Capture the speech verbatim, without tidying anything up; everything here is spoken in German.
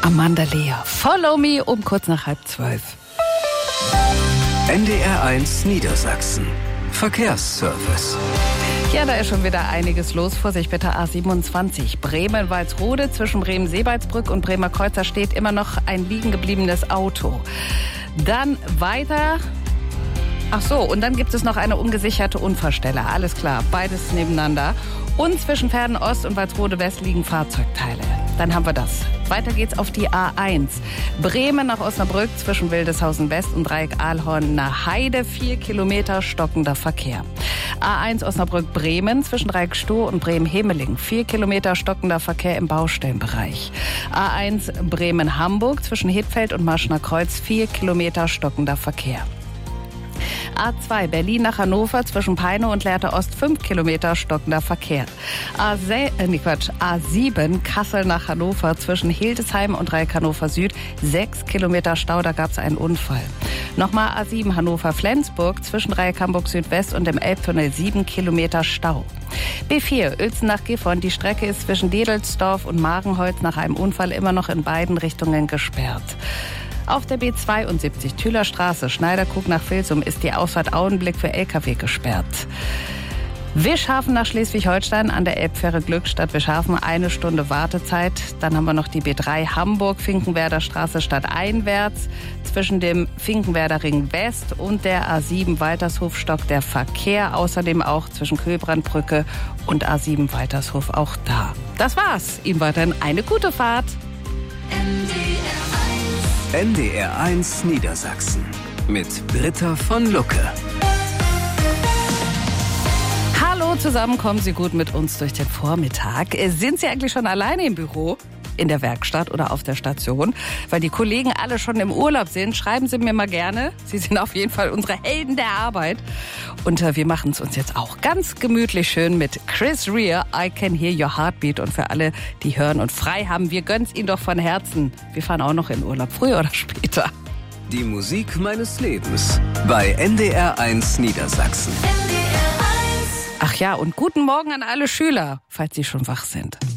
Amanda Lea. Follow me um kurz nach halb zwölf. N D R eins Niedersachsen. Verkehrsservice. Ja, da ist schon wieder einiges los. Vorsicht bitte, A siebenundzwanzig. Bremen-Walsrode zwischen Bremen-Seebaldsbrück und Bremer Kreuzer steht immer noch ein liegen gebliebenes Auto. Dann weiter. Ach so, und dann gibt es noch eine ungesicherte Unfallstelle. Alles klar, beides nebeneinander. Und zwischen Verden Ost und Walsrode West liegen Fahrzeugteile. Dann haben wir das. Weiter geht's auf die A eins. Bremen nach Osnabrück zwischen Wildeshausen West und Dreieck Ahlhorn nach Heide. Vier Kilometer stockender Verkehr. A eins Osnabrück-Bremen zwischen Dreieck Stoh und Bremen-Hemeling. Vier Kilometer stockender Verkehr im Baustellenbereich. A eins Bremen-Hamburg zwischen Hittfeld und Marschner Kreuz. Vier Kilometer stockender Verkehr. A zwei Berlin nach Hannover zwischen Peine und Lehrte Ost fünf Kilometer stockender Verkehr. A sechs, äh, nee, Quatsch, A sieben Kassel nach Hannover zwischen Hildesheim und Dreieck Hannover Süd sechs Kilometer Stau, da gab es einen Unfall. Nochmal A sieben Hannover-Flensburg zwischen Dreieck Hamburg Südwest und dem Elbtunnel sieben Kilometer Stau. B vier Uelzen nach Gifhorn, die Strecke ist zwischen Dedelsdorf und Marenholz nach einem Unfall immer noch in beiden Richtungen gesperrt. Auf der B zweiundsiebzig Thüler Straße, Schneiderkrug nach Vilsum, ist die Ausfahrt Auenblick für L K W gesperrt. Wischhafen nach Schleswig-Holstein an der Elbfähre Glückstadt Wischhafen, eine Stunde Wartezeit. Dann haben wir noch die B drei Hamburg, Finkenwerder Straße stadteinwärts. Zwischen dem Finkenwerder Ring West und der A sieben Waltershof stockt der Verkehr. Außerdem auch zwischen Köhlbrandbrücke und A sieben Waltershof, auch da. Das war's. Ihnen weiterhin eine gute Fahrt. N D R eins Niedersachsen mit Britta von Lucke. Hallo zusammen, kommen Sie gut mit uns durch den Vormittag. Sind Sie eigentlich schon alleine im Büro, in der Werkstatt oder auf der Station? Weil die Kollegen alle schon im Urlaub sind, schreiben Sie mir mal gerne. Sie sind auf jeden Fall unsere Helden der Arbeit. Und äh, wir machen es uns jetzt auch ganz gemütlich schön mit Chris Rea, I Can Hear Your Heartbeat. Und für alle, die hören und frei haben, wir gönnen's Ihnen doch von Herzen. Wir fahren auch noch in Urlaub, früher oder später. Die Musik meines Lebens bei N D R eins Niedersachsen. Ach ja, und guten Morgen an alle Schüler, falls sie schon wach sind.